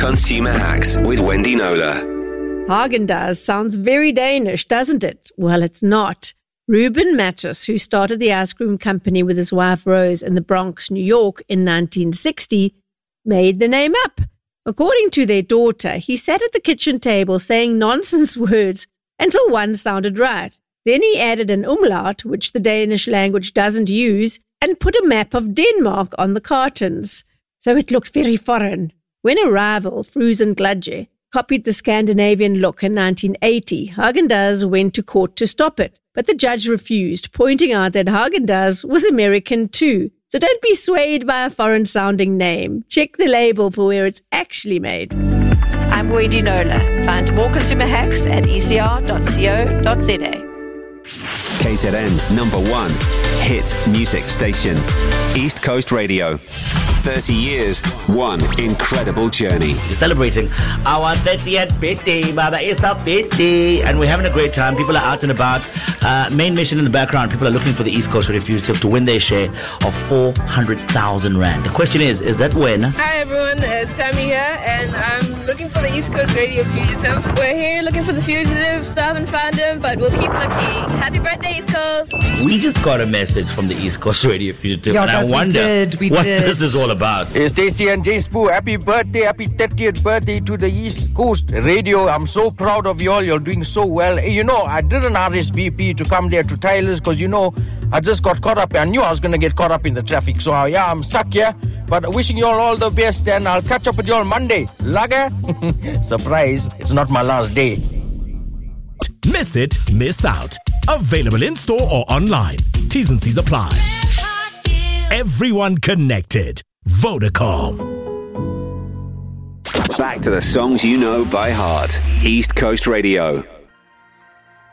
Consumer Hacks with Wendy Knowler. Haagen-Dazs sounds very Danish, doesn't it? Well, it's not. Ruben Mattis, who started the ice cream company with his wife Rose in the Bronx, New York in 1960, made the name up. According to their daughter, he sat at the kitchen table saying nonsense words until one sounded right. Then he added an umlaut, which the Danish language doesn't use, and put a map of Denmark on the cartons. So it looked very foreign. When a rival, Frusen Gladje, copied the Scandinavian look in 1980, Haagen-Dazs went to court to stop it. But the judge refused, pointing out that Haagen-Dazs was American too. So don't be swayed by a foreign-sounding name. Check the label for where it's actually made. I'm Wendy Knowler. Find more consumer hacks at ecr.co.za. KZN's #1 hit music station, East Coast Radio. 30 years, one incredible journey. We're celebrating our 30th birthday, brother. It's a birthday, and we're having a great time. People are out and about. Main mission in the background, people are looking for the East Coast Radio Fugitive to win their share of 400,000 Rand. The question is that when? Hi everyone, it's Sammy here, and I'm looking for the East Coast Radio Fugitive. We're here looking for the fugitive, still haven't found him, but we'll keep looking. Happy birthday, East Coast! We just got a message from the East Coast Radio Fugitive, and guys, I wonder what did. this is all about. It's Stacey and Jay Spoo. Happy birthday, happy 30th birthday to the East Coast Radio. I'm so proud of you all. You're doing so well. You know, I did an RSVP to come there to Tyler's because, you know, I just got caught up. I knew I was going to get caught up in the traffic. So, yeah, I'm stuck here. But wishing you all the best, and I'll catch up with you all Monday. Lager? Surprise, it's not my last day. Miss it, miss out. Available in store or online. T's and C's apply. Everyone connected. Vodacom. Back to the songs you know by heart. East Coast Radio.